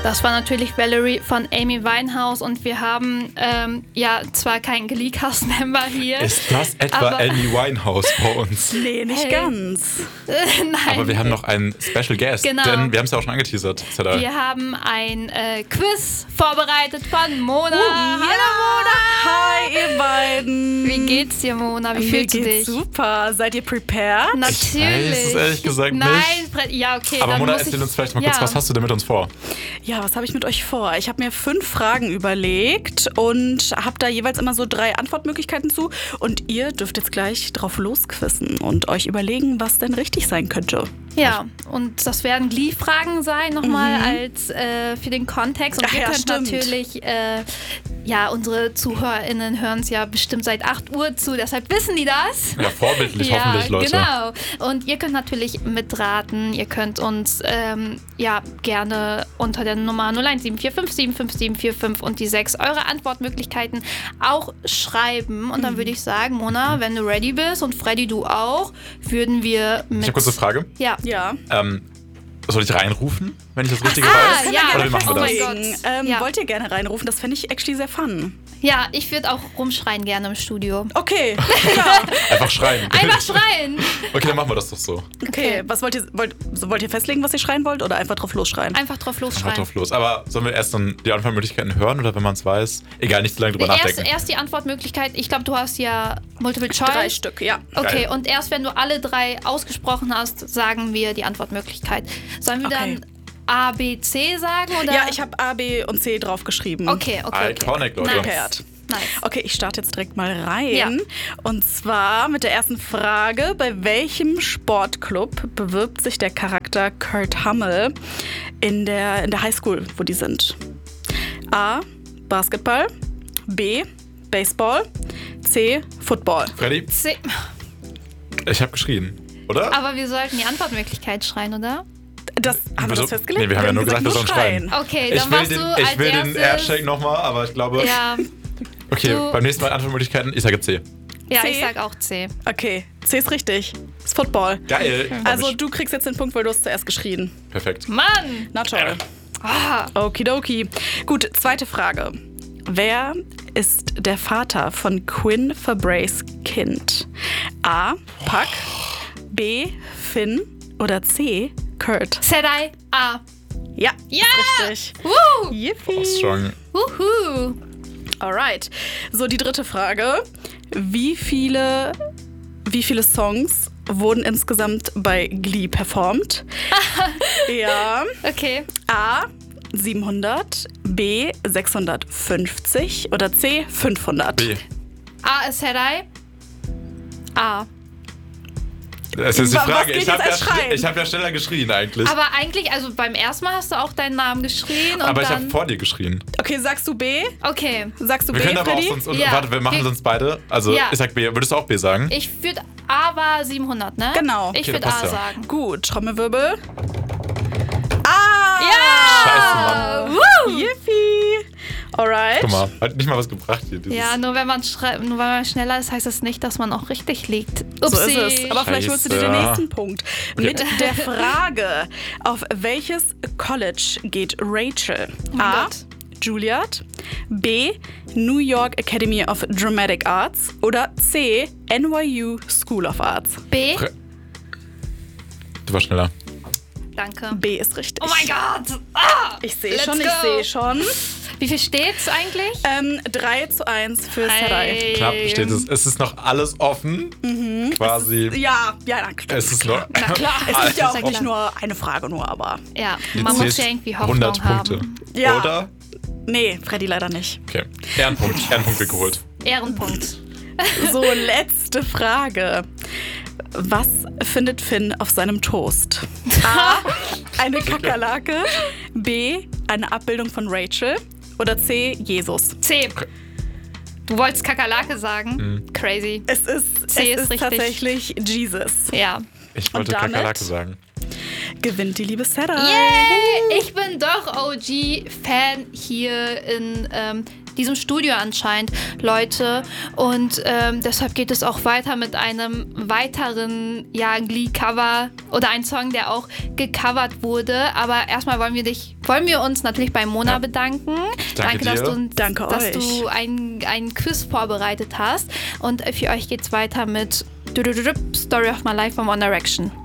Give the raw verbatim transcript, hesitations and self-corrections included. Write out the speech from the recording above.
Das war natürlich Valerie von Amy Winehouse und wir haben ähm, ja zwar keinen Glee-Cast-Member hier. Ist das etwa Amy Winehouse bei uns? Nee, nicht Hey. ganz. Äh, nein. Aber wir haben noch einen Special Guest, Genau. denn wir haben es ja auch schon angeteasert. Zedda. Wir haben ein äh, Quiz vorbereitet von Mona. Uh, Hallo Hi, ihr beiden. Mona! Wie geht's dir, Mona? Wie Mir fühlst du geht's dich? super. Seid ihr prepared? Natürlich. Ich weiß es ehrlich gesagt Nein, nicht. Fred- ja, okay. Aber dann Mona, muss erzähl ich, uns vielleicht mal ja. kurz, was hast du denn mit uns vor? Ja, was habe ich mit euch vor? Ich habe mir fünf Fragen überlegt und habe da jeweils immer so drei Antwortmöglichkeiten zu. Und ihr dürft jetzt gleich drauf losquissen und euch überlegen, was denn richtig sein könnte. Ja, und das werden Glee-Fragen sein, nochmal Mhm. als äh, für den Kontext. Und Ach ihr ja, könnt stimmt. natürlich, äh, ja, unsere ZuhörerInnen hören es ja bestimmt seit acht Uhr zu, deshalb wissen die das. Ja, vorbildlich, Ja, hoffentlich, Leute. genau. Und ihr könnt natürlich mitraten. Ihr könnt uns ähm, ja gerne unter der Nummer null eins sieben vier fünf sieben fünf sieben vier fünf und die sechs eure Antwortmöglichkeiten auch schreiben. Und dann würde ich sagen, Mona, wenn du ready bist und Freddy, du auch, würden wir mit... Ich habe kurz eine Frage. Ja. Ja. Ähm, soll ich reinrufen, wenn ich das Richtige ah, weiß? ja. Oder wie machen wir Oh das? mein Gott. Deswegen, ähm, Ja. Wollt ihr gerne reinrufen? Das fände ich actually sehr fun. Ja, ich würde auch rumschreien gerne im Studio. Okay, klar. Einfach schreien. Einfach schreien! Okay, dann machen wir das doch so. Okay, was wollt ihr, wollt, so wollt ihr festlegen, was ihr schreien wollt oder einfach drauf losschreien? Einfach drauf Einfach losschreien. drauf los. Aber sollen wir erst dann die Antwortmöglichkeiten hören oder wenn man es weiß? Egal, nicht zu lange drüber Erst, nachdenken. erst die Antwortmöglichkeit. Ich glaube, du hast ja Multiple Choice. Drei Stück, ja. Okay, Geil. und erst wenn du alle drei ausgesprochen hast, sagen wir die Antwortmöglichkeit. Sollen wir Okay. dann A, B, C sagen? Oder? Ja, ich habe A, B und C draufgeschrieben. Okay, okay, okay. Iconic, Leute. Nice. Prepared. Nice. Okay, ich starte jetzt direkt mal rein. Ja. Und zwar mit der ersten Frage. Bei welchem Sportclub bewirbt sich der Charakter Kurt Hummel in der, in der Highschool, wo die sind? A. Basketball. B. Baseball. C. Football. Freddy, C. ich habe geschrien, oder? Aber wir sollten die Antwortmöglichkeit schreien, oder? Das, haben wir Also, das festgelegt? nee, wir haben ja nur gesagt, wir sollen schreien. Okay, dann Ich will machst den, du ich als will den erstes... Aircheck nochmal, aber ich glaube... Ja, Okay, Du- beim nächsten Mal Antwortmöglichkeiten, ich sage C. ja, C? ich sag auch C. Okay, C ist richtig. Ist Football. Geil. Also du kriegst jetzt den Punkt, weil du hast zuerst geschrien. Perfekt. Mann! Na toll. Ah, Okidoki. Gut, zweite Frage. Wer ist der Vater von Quinn Fabrays Kind? A. Puck, B. Finn oder C. Kurt? Sedai A. Ja, Ja! ist richtig. Woo! Yippie. Strong. Wuhu! Alright. So, die dritte Frage. Wie viele, wie viele Songs wurden insgesamt bei Glee performt? Ja. Okay. A. siebenhundert, B. sechshundertfünfzig oder C. fünfhundert? B. A ist Sedai. A. Das ist die Was Frage. geht Ich habe jetzt als ja, Schreien? ich hab ja schneller geschrien eigentlich. Aber eigentlich, also beim ersten Mal hast du auch deinen Namen geschrien und Aber ich dann... habe vor dir geschrien. Okay, sagst du B? Okay. Sagst du Wir B, können aber auch Freddy? sonst... Und, Ja. Warte, wir machen Wir- sonst beide. Also Ja. ich sag B. Würdest du auch B sagen? Ich würde... A war siebenhundert, ne? Genau. Ich Okay, würde passt A ja. sagen. Gut, Trommelwirbel. Ah! Ja! Scheiße, Woo! Yippie! Alright. Guck mal, hat nicht mal was gebracht hier. Dieses Ja, nur wenn man schrei- nur weil man schneller ist, heißt das nicht, dass man auch richtig liegt. So Upsi. ist es. Aber vielleicht holst du dir den Scheiße. nächsten Punkt. Mit der Frage, auf welches College geht Rachel? Oh mein A. Gott. Juilliard. B. New York Academy of Dramatic Arts. Oder C. N Y U School of Arts. B. Du warst schneller. Danke. B ist richtig. Oh mein Gott! Ah! Ich sehe Let's schon, ich go. sehe schon. Wie viel steht's eigentlich? Ähm, drei zu eins für Sarai. Hey. Knapp steht es. Es ist noch alles offen. Quasi. Ja, ja, na klar. Es ist noch. Na klar. Es ist ja auch Alles nicht klar. nur eine Frage nur, aber... Ja, Die man C muss ist ja irgendwie Hoffnung hundert Punkte. haben. Ja. Oder? Nee, Freddy leider nicht. Okay. Ehrenpunkt. Ehrenpunkt wird geholt. Ehrenpunkt. So, letzte Frage. Was findet Finn auf seinem Toast? A. Eine Kakerlake. B. Eine Abbildung von Rachel. Oder C. Jesus. C. Du wolltest Kakerlake sagen? Mhm. Crazy. Es ist, C es ist ist richtig. tatsächlich Jesus. Ja. Ich wollte damit? Kakerlake sagen. Gewinnt die liebe Sarah. Yay! Ich bin doch O G-Fan hier in ähm, diesem Studio anscheinend Leute. Und ähm, deshalb geht es auch weiter mit einem weiteren ja, Glee-Cover oder ein Song, der auch gecovert wurde. Aber erstmal wollen wir dich, wollen wir uns natürlich bei Mona ja. bedanken. Danke, Danke dass dir. du, Danke dass euch. du ein, ein Quiz vorbereitet hast. Und für euch geht's weiter mit Story of My Life von One Direction.